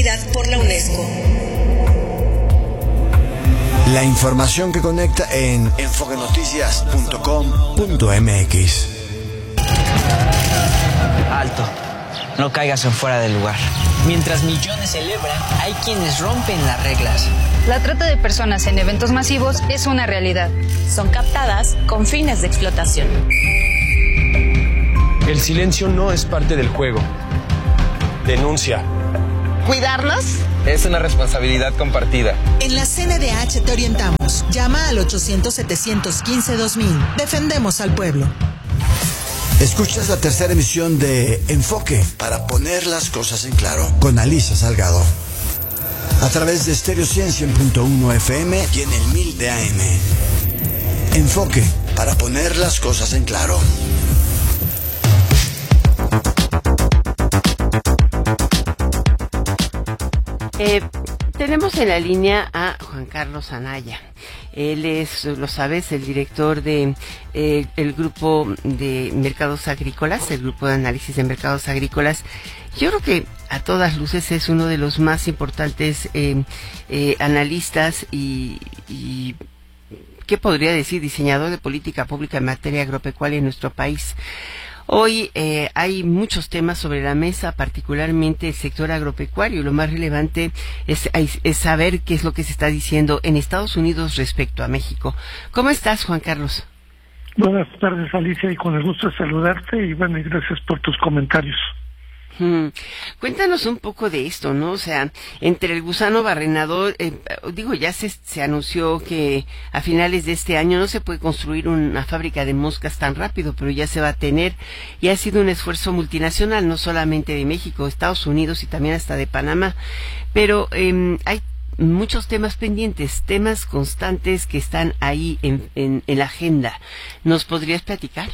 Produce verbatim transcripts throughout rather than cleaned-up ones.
Sostenibilidad por la UNESCO. La información que conecta en enfoque noticias punto com punto m x. Alto, no caigas en fuera del lugar. Mientras millones celebran, hay quienes rompen las reglas. La trata de personas en eventos masivos es una realidad. Son captadas con fines de explotación. El silencio no es parte del juego. Denuncia. ¿Cuidarnos? Es una responsabilidad compartida. En la C N D H te orientamos. Llama al ochocientos, setecientos quince, dos mil. Defendemos al pueblo. Escuchas la tercera emisión de Enfoque para poner las cosas en claro con Alisa Salgado. A través de Stereo cien, cien punto uno F M y en el mil de A M. Enfoque para poner las cosas en claro. Eh, tenemos en la línea a Juan Carlos Anaya. Él es, lo sabes, el director de eh, el grupo de mercados agrícolas, el grupo de análisis de mercados agrícolas. Yo creo que a todas luces es uno de los más importantes eh, eh, analistas y, y ¿qué podría decir? Diseñador de política pública en materia agropecuaria en nuestro país. Hoy eh, hay muchos temas sobre la mesa, particularmente el sector agropecuario. Lo más relevante es, es saber qué es lo que se está diciendo en Estados Unidos respecto a México. ¿Cómo estás, Juan Carlos? Buenas tardes, Alicia, y con el gusto de saludarte y bueno, y gracias por tus comentarios. Hmm. Cuéntanos un poco de esto, ¿no? O sea, entre el gusano barrenador, eh, digo, ya se, se anunció que a finales de este año no se puede construir una fábrica de moscas tan rápido, pero ya se va a tener, y ha sido un esfuerzo multinacional, no solamente de México, Estados Unidos y también hasta de Panamá, pero eh, hay muchos temas pendientes, temas constantes que están ahí en, en, en la agenda. ¿Nos podrías platicar?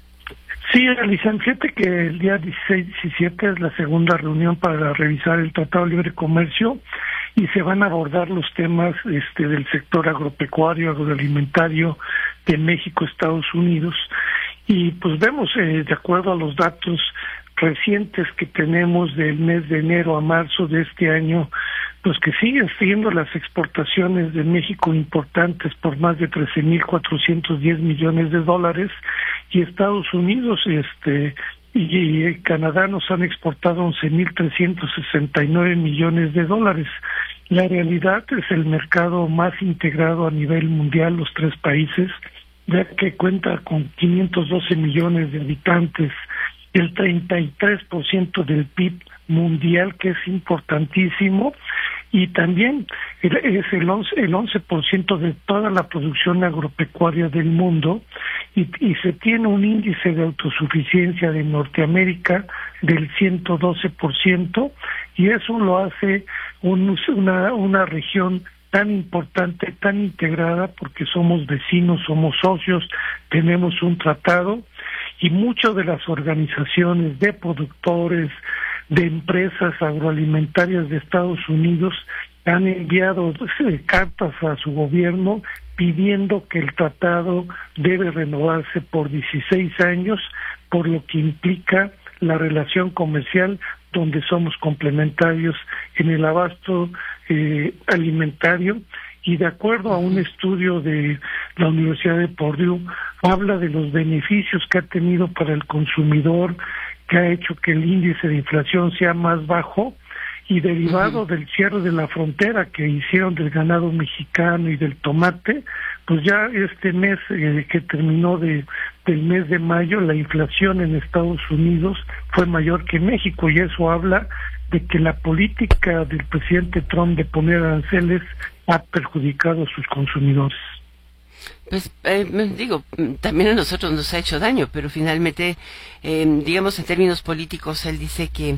Sí, Alicia, fíjate que el día dieciséis, diecisiete es la segunda reunión para revisar el Tratado de Libre Comercio y se van a abordar los temas este, del sector agropecuario, agroalimentario de México, Estados Unidos. Y pues vemos, eh, de acuerdo a los datos recientes que tenemos del mes de enero a marzo de este año, pues que siguen siendo las exportaciones de México importantes por más de trece mil cuatrocientos diez millones de dólares, y Estados Unidos este y, y Canadá nos han exportado once mil trescientos sesenta y nueve millones de dólares. La realidad es el mercado más integrado a nivel mundial, los tres países, ya que cuenta con quinientos doce millones de habitantes, el treinta y tres por ciento del P I B mundial, que es importantísimo, y también es el once, el once por ciento de toda la producción agropecuaria del mundo, y, y se tiene un índice de autosuficiencia de Norteamérica del ciento doce por ciento, y eso lo hace un, una, una región tan importante, tan integrada, porque somos vecinos, somos socios, tenemos un tratado, y muchas de las organizaciones de productores, de empresas agroalimentarias de Estados Unidos han enviado eh, cartas a su gobierno pidiendo que el tratado debe renovarse por dieciséis años, por lo que implica la relación comercial donde somos complementarios en el abasto eh, alimentario. Y de acuerdo a un estudio de la Universidad de Purdue, habla de los beneficios que ha tenido para el consumidor, que ha hecho que el índice de inflación sea más bajo, y derivado uh-huh. del cierre de la frontera que hicieron del ganado mexicano y del tomate, pues ya este mes eh, que terminó de del mes de mayo, la inflación en Estados Unidos fue mayor que México, y eso habla de que la política del presidente Trump de poner aranceles ha perjudicado a sus consumidores. Pues eh, digo, también a nosotros nos ha hecho daño, pero finalmente, eh, digamos en términos políticos, él dice que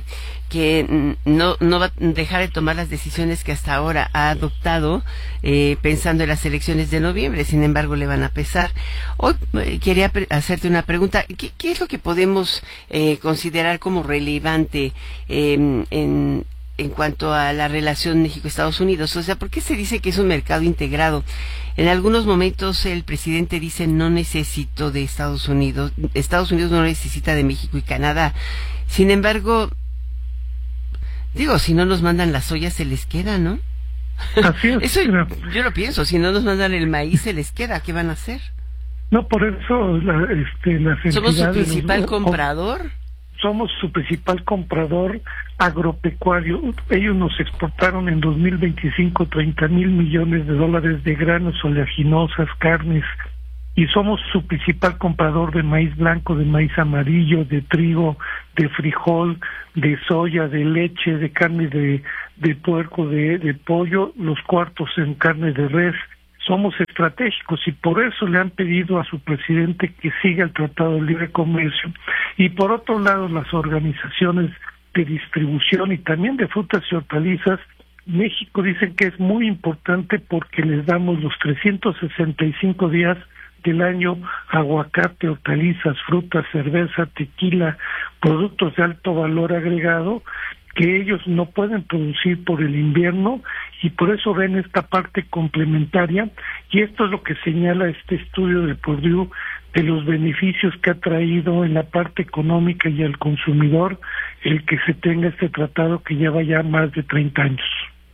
que no no va a dejar de tomar las decisiones que hasta ahora ha adoptado, eh, pensando en las elecciones de noviembre. Sin embargo, le van a pesar. Hoy eh, quería pre- hacerte una pregunta. ¿Qué, qué es lo que podemos eh, considerar como relevante eh, en en cuanto a la relación México-Estados Unidos? O sea, ¿por qué se dice que es un mercado integrado? En algunos momentos el presidente dice no necesito de Estados Unidos, Estados Unidos no necesita de México y Canadá. Sin embargo, Digo, si no nos mandan la soya se les queda, ¿no? Así es. Eso yo lo pienso, si no nos mandan el maíz se les queda, ¿qué van a hacer? No, por eso la, este, las entidades... ¿Somos su principal los, comprador? Somos su principal comprador agropecuario. Ellos nos exportaron en dos mil veinticinco treinta mil millones de dólares de granos, oleaginosas, carnes, y somos su principal comprador de maíz blanco, de maíz amarillo, de trigo, de frijol, de soya, de leche, de carne de, de puerco, de, de pollo, los cuartos en carne de res. Somos estratégicos y por eso le han pedido a su presidente que siga el Tratado de Libre Comercio. Y por otro lado, las organizaciones de distribución y también de frutas y hortalizas, México dicen que es muy importante porque les damos los trescientos sesenta y cinco días del año aguacate, hortalizas, frutas, cerveza, tequila, productos de alto valor agregado que ellos no pueden producir por el invierno y por eso ven esta parte complementaria, y esto es lo que señala este estudio de Purdue de los beneficios que ha traído en la parte económica y al consumidor el que se tenga este tratado que lleva ya más de treinta años.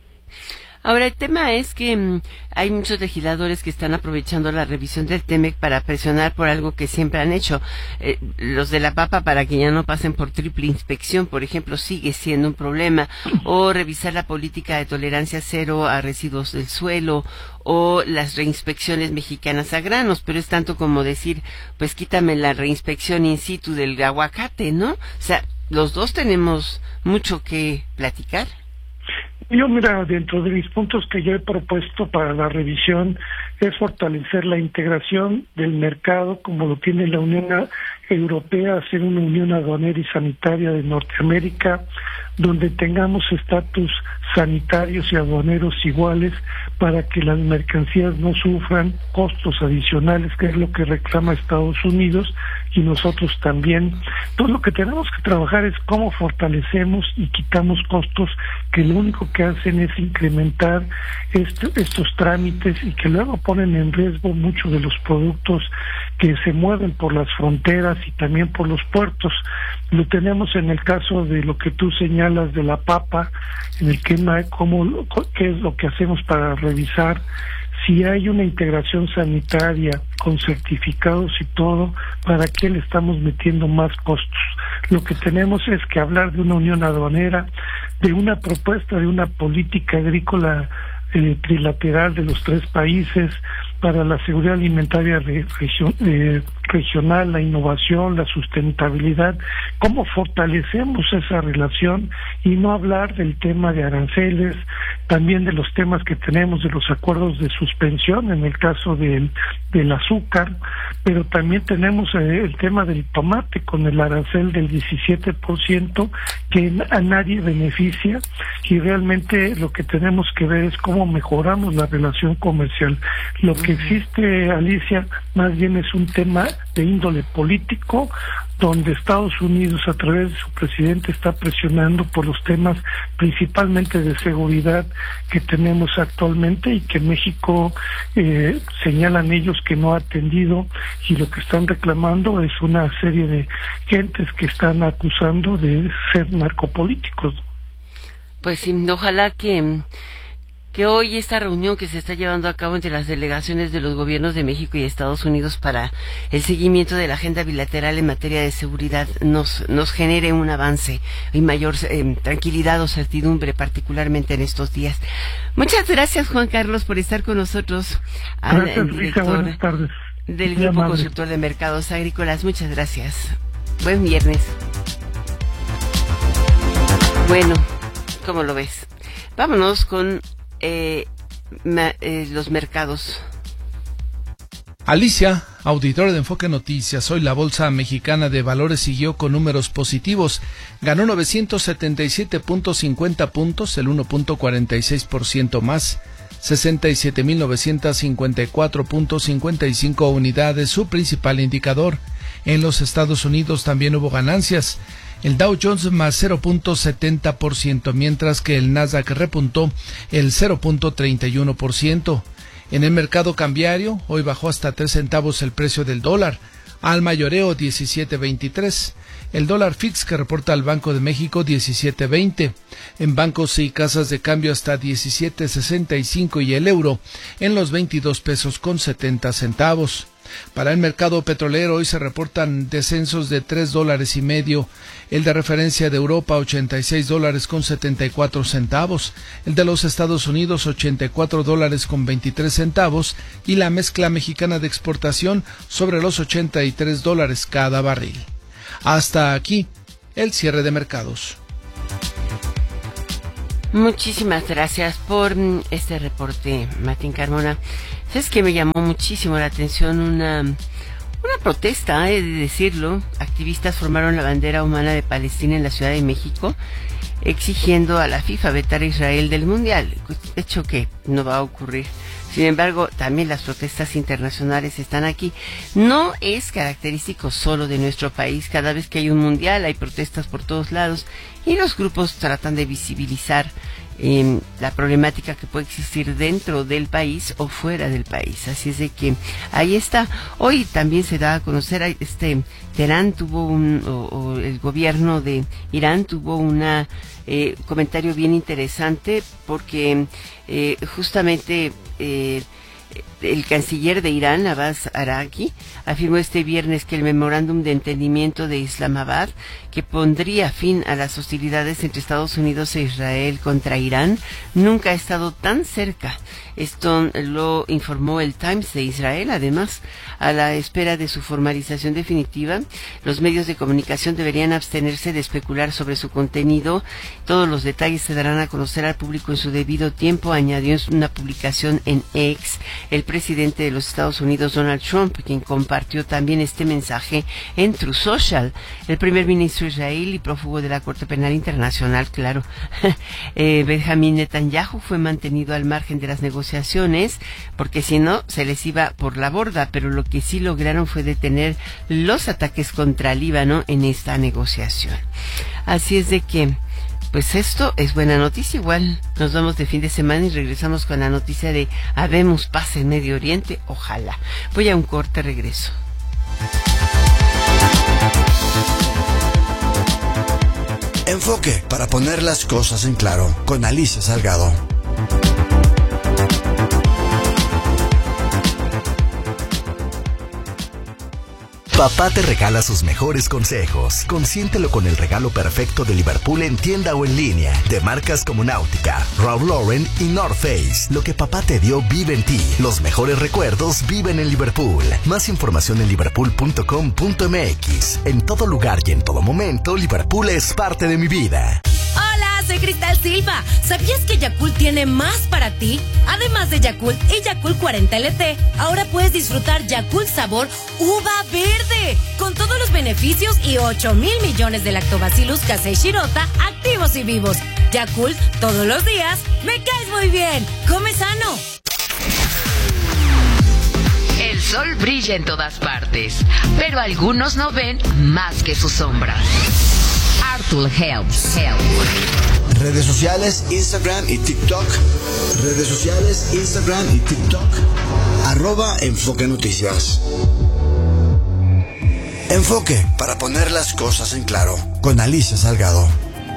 Ahora, el tema es que mmm, hay muchos legisladores que están aprovechando la revisión del T-M E C para presionar por algo que siempre han hecho. Eh, los de la papa para que ya no pasen por triple inspección, por ejemplo, sigue siendo un problema. O revisar la política de tolerancia cero a residuos del suelo, o las reinspecciones mexicanas a granos, pero es tanto como decir, pues quítame la reinspección in situ del aguacate, ¿no? O sea, los dos tenemos mucho que platicar. Yo, mira, dentro de mis puntos que yo he propuesto para la revisión es fortalecer la integración del mercado como lo tiene la Unión Europea, hacer una unión aduanera y sanitaria de Norteamérica, donde tengamos estatus sanitarios y aduaneros iguales para que las mercancías no sufran costos adicionales, que es lo que reclama Estados Unidos y nosotros también. Entonces lo que tenemos que trabajar es cómo fortalecemos y quitamos costos que lo único que hacen es incrementar esto, estos trámites y que luego ponen en riesgo muchos de los productos que se mueven por las fronteras y también por los puertos. Lo tenemos en el caso de lo que tú señalas de la papa, en el tema de cómo, qué es lo que hacemos para revisar si hay una integración sanitaria con certificados y todo, ¿para qué le estamos metiendo más costos? Lo que tenemos es que hablar de una unión aduanera, de una propuesta de una política agrícola eh, trilateral de los tres países para la seguridad alimentaria re, regio, eh, regional, la innovación, la sustentabilidad, cómo fortalecemos esa relación y no hablar del tema de aranceles, también de los temas que tenemos de los acuerdos de suspensión en el caso del, del azúcar, pero también tenemos eh, el tema del tomate con el arancel del diecisiete por ciento que a nadie beneficia y realmente lo que tenemos que ver es cómo mejoramos la relación comercial. Lo que existe, Alicia, más bien es un tema de índole político, donde Estados Unidos a través de su presidente está presionando por los temas principalmente de seguridad que tenemos actualmente y que México eh, señalan ellos que no ha atendido, y lo que están reclamando es una serie de gentes que están acusando de ser narcopolíticos. Pues sí, ojalá que que hoy esta reunión que se está llevando a cabo entre las delegaciones de los gobiernos de México y Estados Unidos para el seguimiento de la agenda bilateral en materia de seguridad nos nos genere un avance y mayor eh, tranquilidad o certidumbre, particularmente en estos días. Muchas gracias, Juan Carlos, por estar con nosotros. Gracias, al director Lisa, buenas tardes. Del Grupo amable. Consultor de Mercados Agrícolas. Muchas gracias. Buen viernes. Bueno, ¿cómo lo ves? Vámonos con Eh, ma, eh, los mercados. Alicia, auditora de Enfoque Noticias. Hoy la Bolsa Mexicana de Valores siguió con números positivos. Ganó novecientos setenta y siete punto cincuenta puntos, el uno punto cuarenta y seis por ciento más. sesenta y siete mil novecientos cincuenta y cuatro punto cincuenta y cinco unidades, su principal indicador. En los Estados Unidos también hubo ganancias. El Dow Jones más cero punto setenta por ciento, mientras que el Nasdaq repuntó el cero punto treinta y uno por ciento. En el mercado cambiario, hoy bajó hasta tres centavos el precio del dólar. Al mayoreo diecisiete veintitrés. El dólar fix que reporta el Banco de México diecisiete veinte. En bancos y casas de cambio hasta diecisiete sesenta y cinco y el euro en los veintidós pesos con setenta centavos. Para el mercado petrolero hoy se reportan descensos de tres dólares y medio, el de referencia de Europa ochenta y seis dólares con setenta y cuatro centavos, el de los Estados Unidos ochenta y cuatro dólares con veintitrés centavos y la mezcla mexicana de exportación sobre los ochenta y tres dólares cada barril. Hasta aquí el cierre de mercados. Muchísimas gracias por este reporte, Martín Carmona. ¿Sabes qué me llamó muchísimo la atención? Una, una protesta, he de decirlo. Activistas formaron la bandera humana de Palestina en la Ciudad de México, exigiendo a la FIFA vetar a Israel del Mundial, hecho que no va a ocurrir. Sin embargo, también las protestas internacionales están aquí. No es característico solo de nuestro país. Cada vez que hay un mundial hay protestas por todos lados y los grupos tratan de visibilizar eh, la problemática que puede existir dentro del país o fuera del país. Así es de que ahí está. Hoy también se da a conocer, este Teherán tuvo un, o, o el gobierno de Irán tuvo una eh, comentario bien interesante porque eh, justamente eh, el canciller de Irán, Abbas Araqui, afirmó este viernes que el memorándum de entendimiento de Islamabad, que pondría fin a las hostilidades entre Estados Unidos e Israel contra Irán, nunca ha estado tan cerca. Esto lo informó el Times de Israel. Además, a la espera de su formalización definitiva, los medios de comunicación deberían abstenerse de especular sobre su contenido. Todos los detalles se darán a conocer al público en su debido tiempo, añadió en una publicación en X el presidente de los Estados Unidos, Donald Trump, quien compartió también este mensaje en Truth Social. El primer ministro israelí y prófugo de la Corte Penal Internacional, claro, eh, Benjamin Netanyahu, fue mantenido al margen de las negociaciones, porque si no, se les iba por la borda, pero lo que sí lograron fue detener los ataques contra Líbano en esta negociación. Así es de que pues esto es buena noticia. Igual nos vamos de fin de semana y regresamos con la noticia de habemos paz en Medio Oriente. Ojalá. Voy a un corte, regreso. Enfoque, para poner las cosas en claro, con Alicia Salgado. Papá te regala sus mejores consejos. Consiéntelo con el regalo perfecto de Liverpool en tienda o en línea. De marcas como Náutica, Ralph Lauren y North Face. Lo que papá te dio vive en ti. Los mejores recuerdos viven en Liverpool. Más información en liverpool punto com punto m x. En todo lugar y en todo momento, Liverpool es parte de mi vida. Hola, soy Cristal Silva. ¿Sabías que Yakult tiene más para ti? Además de Yakult y Yakult cuarenta L T, ahora puedes disfrutar Yakult sabor uva verde, con todos los beneficios y ocho mil millones de lactobacillus casei shirota activos y vivos. Yakult todos los días, me caes muy bien. Come sano. El sol brilla en todas partes, pero algunos no ven más que su sombra. Artul Helps. Help. Redes sociales, Instagram y TikTok. Redes sociales, Instagram y TikTok. Arroba Enfoque Noticias. Enfoque, para poner las cosas en claro, con Alicia Salgado.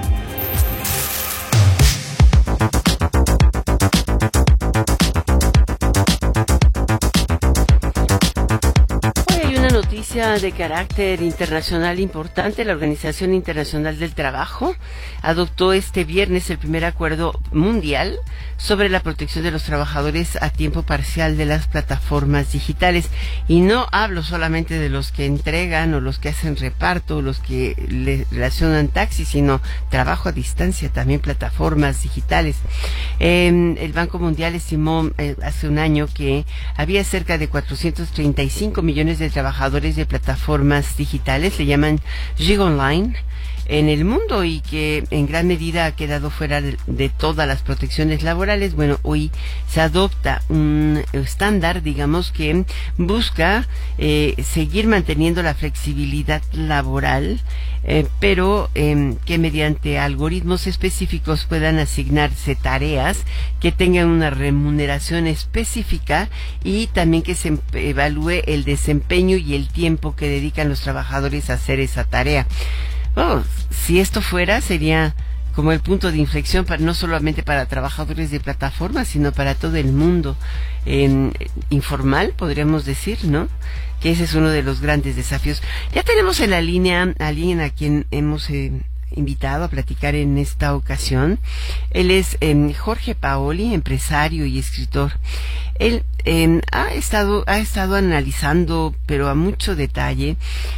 Noticia de carácter internacional importante. La Organización Internacional del Trabajo adoptó este viernes el primer acuerdo mundial sobre la protección de los trabajadores a tiempo parcial de las plataformas digitales. Y no hablo solamente de los que entregan o los que hacen reparto o los que le relacionan taxis, sino trabajo a distancia, también plataformas digitales. Eh, el Banco Mundial estimó eh, hace un año que había cerca de cuatrocientos treinta y cinco millones de trabajadores de plataformas digitales, le llaman gig online, en el mundo y que en gran medida ha quedado fuera de, de todas las protecciones laborales. Bueno, hoy se adopta un estándar, digamos, que busca eh, seguir manteniendo la flexibilidad laboral, eh, pero eh, que mediante algoritmos específicos puedan asignarse tareas que tengan una remuneración específica y también que se evalúe el desempeño y el tiempo que dedican los trabajadores a hacer esa tarea. Oh, si esto fuera, sería como el punto de inflexión para, no solamente para trabajadores de plataformas, sino para todo el mundo eh, informal, podríamos decir, ¿no? Que ese es uno de los grandes desafíos. Ya tenemos en la línea a alguien a quien hemos eh, invitado a platicar en esta ocasión. Él es eh, Jorge Paoli, empresario y escritor. Él eh, ha estado ha estado analizando, pero a mucho detalle,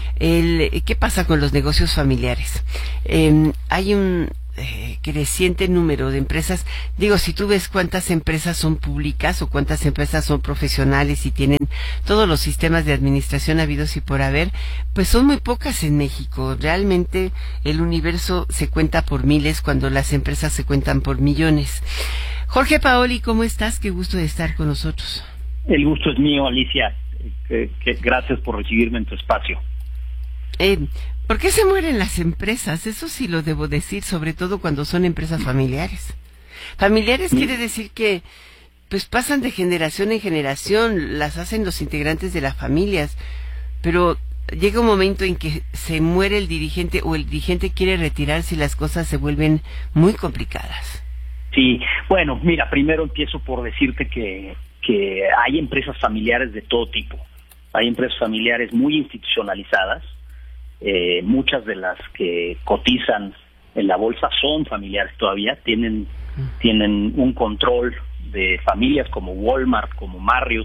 el qué pasa con los negocios familiares. Eh, hay un eh, creciente número de empresas. Digo, si tú ves cuántas empresas son públicas o cuántas empresas son profesionales y tienen todos los sistemas de administración habidos y por haber, pues son muy pocas en México. Realmente el universo se cuenta por miles cuando las empresas se cuentan por millones. Jorge Paoli, ¿cómo estás? Qué gusto de estar con nosotros. El gusto es mío, Alicia. Que, que, gracias por recibirme en tu espacio. Eh, ¿Por qué se mueren las empresas? Eso sí lo debo decir, sobre todo cuando son empresas familiares. Familiares sí. Quiere decir que pues pasan de generación en generación, las hacen los integrantes de las familias, pero llega un momento en que se muere el dirigente o el dirigente quiere retirarse y las cosas se vuelven muy complicadas. Sí, bueno, mira, primero empiezo por decirte que, que hay empresas familiares de todo tipo. Hay empresas familiares muy institucionalizadas. Eh, muchas de las que cotizan en la bolsa son familiares todavía, tienen tienen un control de familias como Walmart, como Marriott,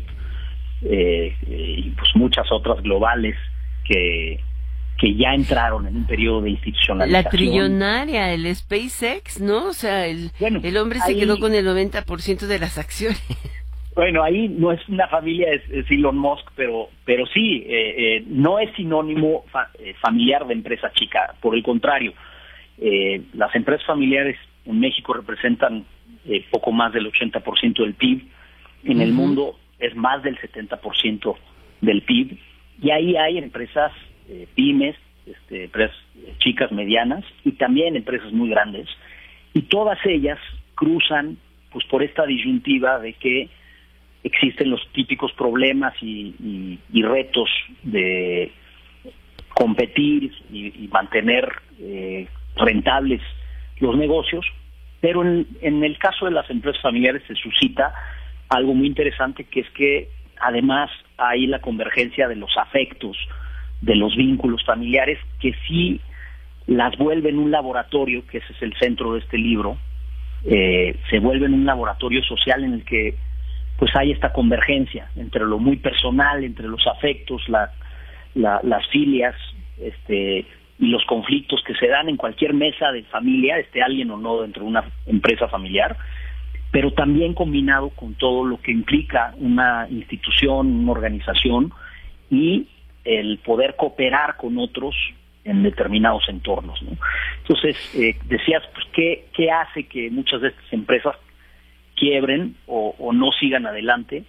eh, eh, y pues muchas otras globales que que ya entraron en un periodo de institucionalización. La trillonaria, el SpaceX, ¿no? O sea, el, bueno, el hombre ahí se quedó con el noventa por ciento de las acciones. Bueno, ahí no es una familia, es, es Elon Musk, pero pero sí, eh, eh, no es sinónimo fa, eh, familiar de empresa chica. Por el contrario, eh, las empresas familiares en México representan eh, poco más del ochenta por ciento del P I B. En uh-huh. el mundo es más del setenta por ciento del P I B. Y ahí hay empresas eh, pymes, este, empresas chicas, medianas, y también empresas muy grandes. Y todas ellas cruzan pues por esta disyuntiva de que existen los típicos problemas y, y, y retos de competir y, y mantener eh, rentables los negocios, pero en, en el caso de las empresas familiares se suscita algo muy interesante, que es que además hay la convergencia de los afectos, de los vínculos familiares, que sí las vuelven un laboratorio, que ese es el centro de este libro, eh, se vuelven un laboratorio social en el que pues hay esta convergencia entre lo muy personal, entre los afectos, la, la, las filias, este, y los conflictos que se dan en cualquier mesa de familia, esté alguien o no dentro de una empresa familiar, pero también combinado con todo lo que implica una institución, una organización y el poder cooperar con otros en determinados entornos, ¿no? Entonces, eh, decías, pues, ¿qué, qué hace que muchas de estas empresas quiebren o, o no sigan adelante?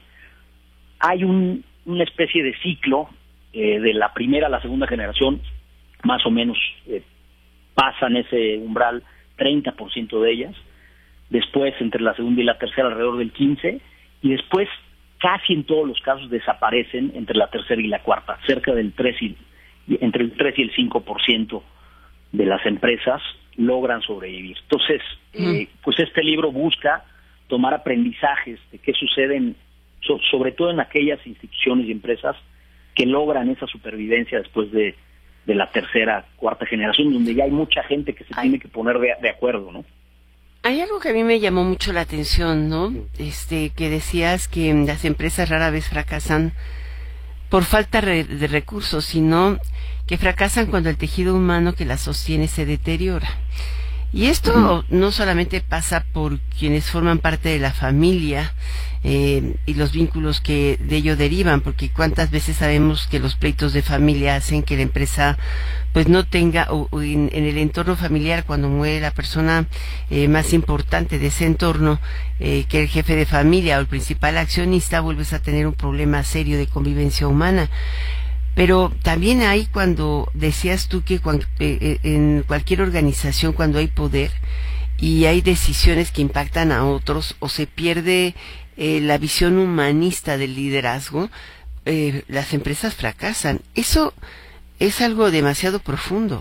Hay un, una especie de ciclo eh, de la primera a la segunda generación, más o menos eh, pasan ese umbral treinta por ciento de ellas, después entre la segunda y la tercera alrededor del quince por ciento, y después casi en todos los casos desaparecen entre la tercera y la cuarta, cerca del tres y, entre el tres y el cinco por ciento de las empresas logran sobrevivir. Entonces, mm. eh, pues este libro busca tomar aprendizajes de qué suceden, so, sobre todo en aquellas instituciones y empresas que logran esa supervivencia después de, de la tercera, cuarta generación, donde ya hay mucha gente que se Ay. tiene que poner de, de acuerdo, ¿no? Hay algo que a mí me llamó mucho la atención, ¿no? Este, que decías que las empresas rara vez fracasan por falta re- de recursos, sino que fracasan cuando el tejido humano que las sostiene se deteriora. Y esto no solamente pasa por quienes forman parte de la familia eh, y los vínculos que de ello derivan, porque cuántas veces sabemos que los pleitos de familia hacen que la empresa pues no tenga, o, o en, en el entorno familiar, cuando muere la persona eh, más importante de ese entorno, eh, que el jefe de familia o el principal accionista, vuelves a tener un problema serio de convivencia humana. Pero también hay, cuando decías tú que cuando, eh, en cualquier organización, cuando hay poder y hay decisiones que impactan a otros, o se pierde eh, la visión humanista del liderazgo, eh, las empresas fracasan. Eso es algo demasiado profundo.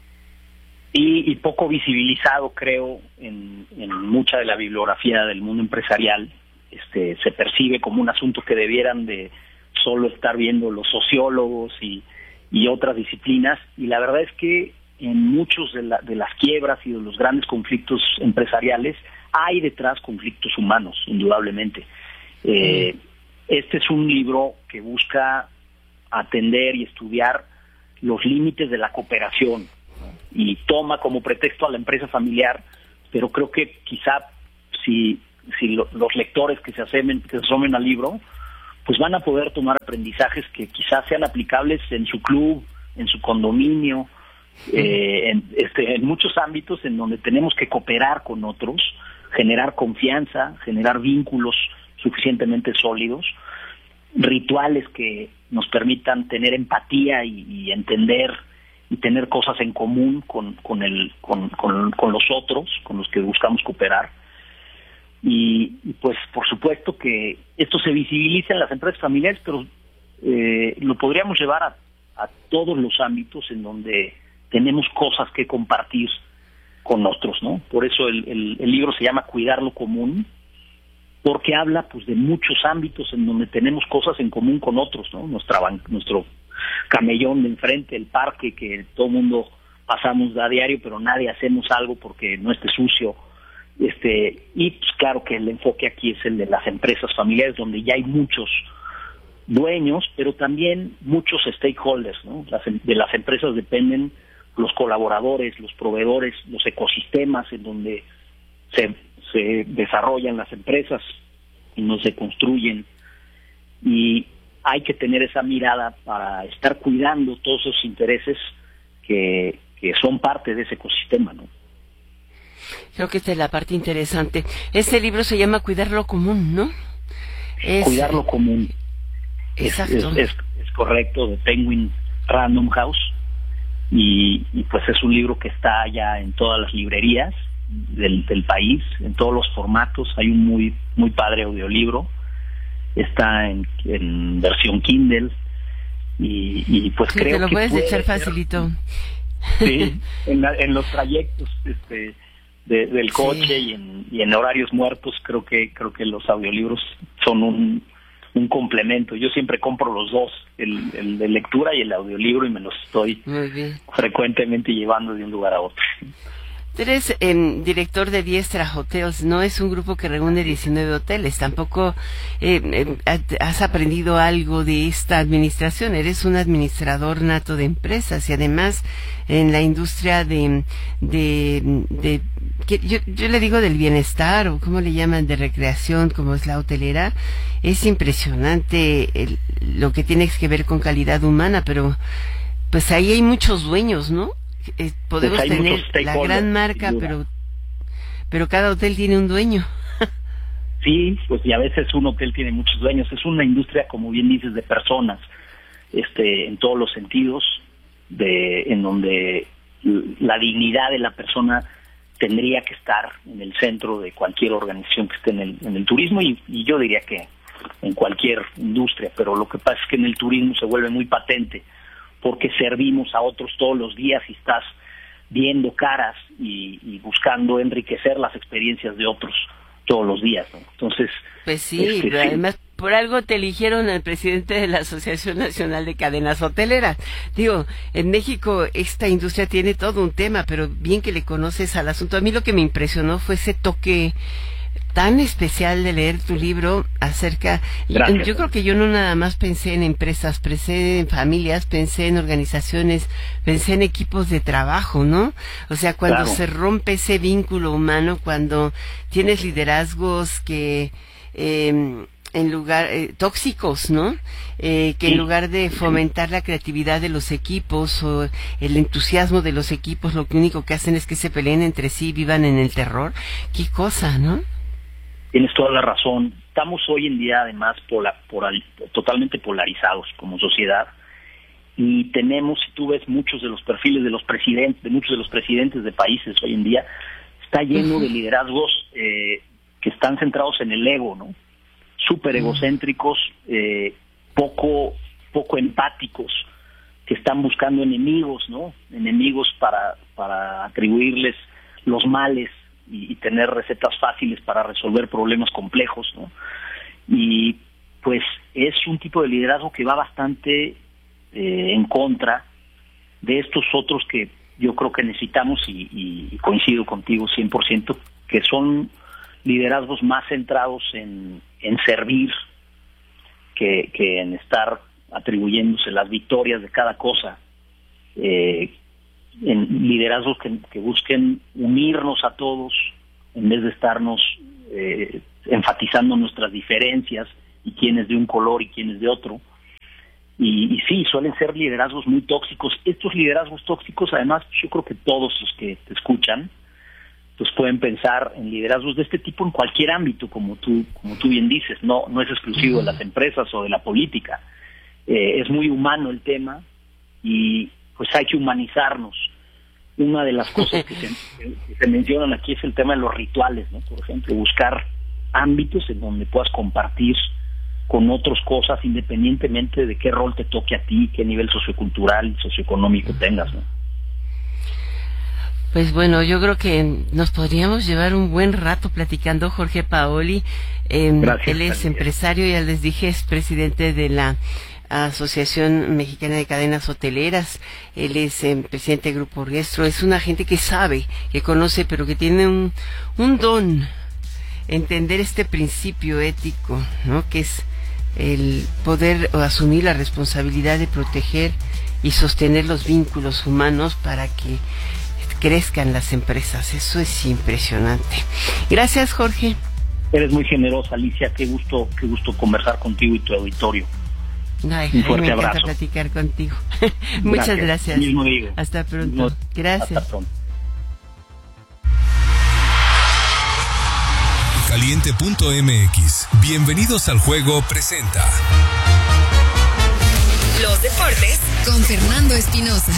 Y, y poco visibilizado, creo, en, en mucha de la bibliografía del mundo empresarial. Este, se percibe como un asunto que debieran de solo estar viendo los sociólogos y, y otras disciplinas, y la verdad es que en muchos de, la, de las quiebras y de los grandes conflictos empresariales hay detrás conflictos humanos, indudablemente. Eh, este es un libro que busca atender y estudiar los límites de la cooperación, ¿no? Y toma como pretexto a la empresa familiar, pero creo que quizá si, si lo, los lectores que se asomen, que se asomen al libro, pues van a poder tomar aprendizajes que quizás sean aplicables en su club, en su condominio, eh, en, este, en muchos ámbitos en donde tenemos que cooperar con otros, generar confianza, generar vínculos suficientemente sólidos, rituales que nos permitan tener empatía y, y entender y tener cosas en común con, con, el, con, con, con los otros, con los que buscamos cooperar. Y, y pues por supuesto que esto se visibiliza en las empresas familiares, pero eh, lo podríamos llevar a, a todos los ámbitos en donde tenemos cosas que compartir con otros, ¿no? Por eso el, el, el libro se llama Cuidar lo Común, porque habla pues de muchos ámbitos en donde tenemos cosas en común con otros, ¿no? Nuestra, nuestro camellón de enfrente, el parque que todo el mundo pasamos a diario, pero nadie hacemos algo porque no esté sucio. Este, y pues claro que el enfoque aquí es el de las empresas familiares, donde ya hay muchos dueños, pero también muchos stakeholders, ¿no? Las, de las empresas dependen los colaboradores, los proveedores, los ecosistemas en donde se, se desarrollan las empresas y no se construyen, y hay que tener esa mirada para estar cuidando todos esos intereses que, que son parte de ese ecosistema, ¿no? Creo que esta es la parte interesante. Este libro se llama Cuidar lo Común, ¿no? Es, Cuidar lo Común. Exacto. Es, es, es correcto, de Penguin Random House. Y, y pues es un libro que está ya en todas las librerías del, del país, en todos los formatos. Hay un muy muy padre audiolibro. Está en, en versión Kindle. Y, y pues sí, creo que... te lo puedes puede echar ser, facilito. Sí, en, la, en los trayectos este de, del coche, sí. y, en, y en horarios muertos creo que creo que los audiolibros son un, un complemento. Yo siempre compro los dos, el, el de lectura y el audiolibro, y me los estoy frecuentemente llevando de un lugar a otro. Tú eres eh, director de Diestra Hotels, no es un grupo que reúne diecinueve hoteles, tampoco eh, eh, has aprendido algo de esta administración, eres un administrador nato de empresas, y además en la industria de, de, de que yo, yo le digo del bienestar, o como le llaman, de recreación, como es la hotelera, es impresionante el, lo que tiene que ver con calidad humana, pero pues ahí hay muchos dueños, ¿no? Eh, podemos pues tener la gran marca, pero pero cada hotel tiene un dueño. Sí, pues y a veces un hotel tiene muchos dueños. Es una industria, como bien dices, de personas, este, en todos los sentidos, de en donde la dignidad de la persona tendría que estar en el centro de cualquier organización que esté en el, en el turismo, y, y yo diría que en cualquier industria. Pero lo que pasa es que en el turismo se vuelve muy patente, porque servimos a otros todos los días y estás viendo caras y, y buscando enriquecer las experiencias de otros todos los días, ¿no? Entonces, pues sí, este, pero sí. además por algo te eligieron al presidente de la Asociación Nacional de Cadenas Hoteleras. Digo, en México esta industria tiene todo un tema, pero bien que le conoces al asunto. A mí lo que me impresionó fue ese toque tan especial de leer tu libro acerca... Gracias. Yo creo que yo no nada más pensé en empresas, pensé en familias, pensé en organizaciones, pensé en equipos de trabajo, ¿no? O sea, cuando Claro. se rompe ese vínculo humano, cuando tienes liderazgos que... Eh, en lugar eh, tóxicos, ¿no? Eh, que Sí. en lugar de fomentar la creatividad de los equipos o el entusiasmo de los equipos, lo que único que hacen es que se peleen entre sí, vivan en el terror. Qué cosa, ¿no? Tienes toda la razón. Estamos hoy en día, además, pola, polar, totalmente polarizados como sociedad, y tenemos, si tú ves muchos de los perfiles de los presidentes, de muchos de los presidentes de países hoy en día, está lleno de liderazgos eh, que están centrados en el ego, ¿no? Súper egocéntricos, eh, poco poco empáticos, que están buscando enemigos, ¿no? Enemigos para para atribuirles los males y, y tener recetas fáciles para resolver problemas complejos, ¿no? Y pues es un tipo de liderazgo que va bastante eh, en contra de estos otros que yo creo que necesitamos, y, y, y coincido contigo cien por ciento, que son liderazgos más centrados en, en servir que, que en estar atribuyéndose las victorias de cada cosa, eh, en liderazgos que, que busquen unirnos a todos en vez de estarnos eh, enfatizando nuestras diferencias y quién es de un color y quién es de otro. Y, y sí, suelen ser liderazgos muy tóxicos. Estos liderazgos tóxicos, además, yo creo que todos los que te escuchan pues pueden pensar en liderazgos de este tipo en cualquier ámbito, como tú como tú bien dices. No no es exclusivo de las empresas o de la política. Eh, es muy humano el tema, y pues hay que humanizarnos. Una de las cosas que se, que se mencionan aquí es el tema de los rituales, ¿no? Por ejemplo, buscar ámbitos en donde puedas compartir con otros cosas, independientemente de qué rol te toque a ti, qué nivel sociocultural y socioeconómico tengas, ¿no? Pues bueno, yo creo que nos podríamos llevar un buen rato platicando. Jorge Paoli, eh, Gracias, él es Alicia. empresario, ya les dije, es presidente de la Asociación Mexicana de Cadenas Hoteleras. Él es eh, presidente del Grupo Riestro. Es una gente que sabe, que conoce, pero que tiene un, un don, entender este principio ético, ¿no? Que es el poder o asumir la responsabilidad de proteger y sostener los vínculos humanos para que crezcan las empresas. Eso es impresionante. Gracias, Jorge. Eres muy generosa, Alicia. Qué gusto, qué gusto conversar contigo y tu auditorio. Ay, Un ay, fuerte me encanta abrazo. platicar contigo. Muchas Gracias. gracias. Mismo digo. Hasta pronto. No, Gracias. Hasta pronto. Caliente punto m x. Bienvenidos al juego presenta Los deportes con Fernando Espinosa.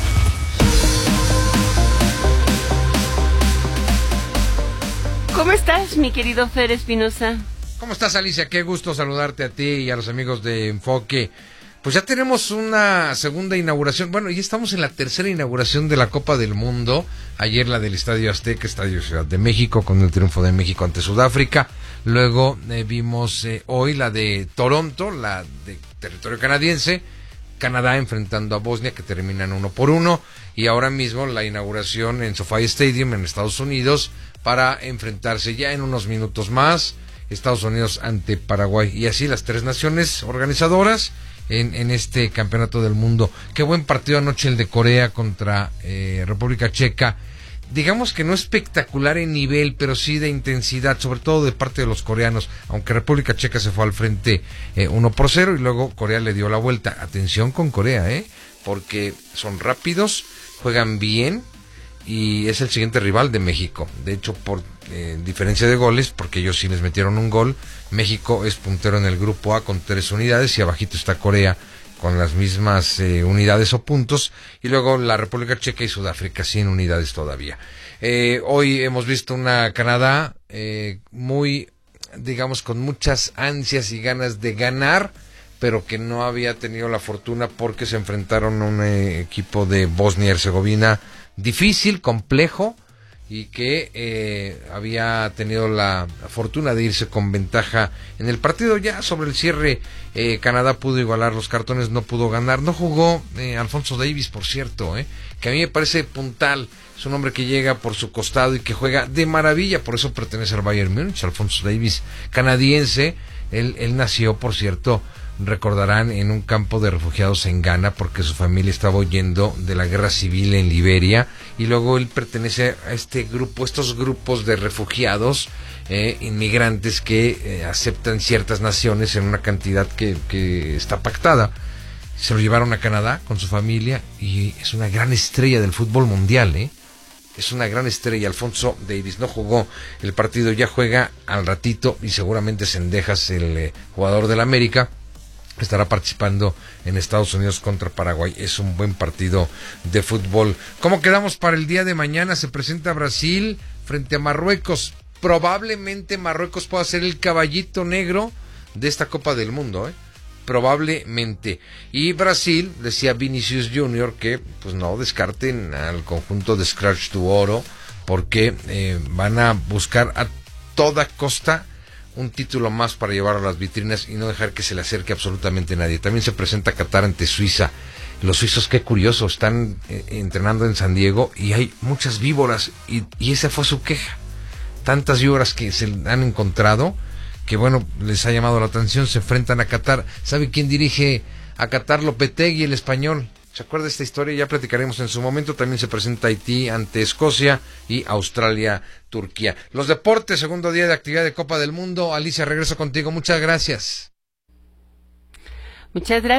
¿Cómo estás, mi querido Fer Espinosa? ¿Cómo estás, Alicia? Qué gusto saludarte a ti y a los amigos de Enfoque. Pues ya tenemos una segunda inauguración. Bueno, ya estamos en la tercera inauguración de la Copa del Mundo. Ayer la del Estadio Azteca, Estadio Ciudad de México, con el triunfo de México ante Sudáfrica. Luego eh, vimos eh, hoy la de Toronto, la de territorio canadiense. Canadá enfrentando a Bosnia, que terminan uno por uno. Y ahora mismo la inauguración en SoFi Stadium en Estados Unidos para enfrentarse ya en unos minutos más Estados Unidos ante Paraguay. Y así las tres naciones organizadoras en, en este campeonato del mundo. Qué buen partido anoche el de Corea contra eh, República Checa. Digamos que no espectacular en nivel, pero sí de intensidad, sobre todo de parte de los coreanos, aunque República Checa se fue al frente eh, uno por cero y luego Corea le dio la vuelta. Atención con Corea, ¿eh? Porque son rápidos, juegan bien y es el siguiente rival de México. De hecho, por eh, diferencia de goles, porque ellos sí les metieron un gol, México es puntero en el grupo A con tres unidades y abajito está Corea con las mismas eh, unidades o puntos, y luego la República Checa y Sudáfrica sin unidades todavía. Eh, hoy hemos visto una Canadá eh, muy, digamos, con muchas ansias y ganas de ganar, pero que no había tenido la fortuna porque se enfrentaron a un eh, equipo de Bosnia y Herzegovina difícil, complejo, y que eh, había tenido la fortuna de irse con ventaja en el partido. Ya sobre el cierre, eh, Canadá pudo igualar los cartones, no pudo ganar. No jugó eh, Alfonso Davies, por cierto, eh, que a mí me parece puntal. Es un hombre que llega por su costado y que juega de maravilla, por eso pertenece al Bayern Múnich. Alfonso Davies, canadiense, él, él nació, por cierto, recordarán, en un campo de refugiados en Ghana, porque su familia estaba huyendo de la guerra civil en Liberia, y luego él pertenece a este grupo, estos grupos de refugiados, eh, inmigrantes que eh, aceptan ciertas naciones en una cantidad que, que está pactada. Se lo llevaron a Canadá con su familia y es una gran estrella del fútbol mundial, ¿eh? Es una gran estrella. Alfonso Davies no jugó el partido, ya juega al ratito y seguramente Cendejas, el eh, jugador del América, estará participando en Estados Unidos contra Paraguay. Es un buen partido de fútbol. ¿Cómo quedamos para el día de mañana? Se presenta Brasil frente a Marruecos. Probablemente Marruecos pueda ser el caballito negro de esta Copa del Mundo, ¿eh? Probablemente. Y Brasil, decía Vinicius Junior, que pues no descarten al conjunto de Scratch to Oro, porque eh, van a buscar a toda costa un título más para llevar a las vitrinas y no dejar que se le acerque absolutamente nadie. También se presenta Qatar ante Suiza. Los suizos, qué curioso, están eh, entrenando en San Diego y hay muchas víboras, y, y esa fue su queja. Tantas víboras que se han encontrado, que bueno, les ha llamado la atención. Se enfrentan a Qatar. ¿Sabe quién dirige a Qatar? Lopetegui, el español. ¿Se acuerda de esta historia? Ya platicaremos en su momento. También se presenta Haití ante Escocia y Australia, Turquía. Los deportes, segundo día de actividad de Copa del Mundo. Alicia, regreso contigo. Muchas gracias. Muchas gracias.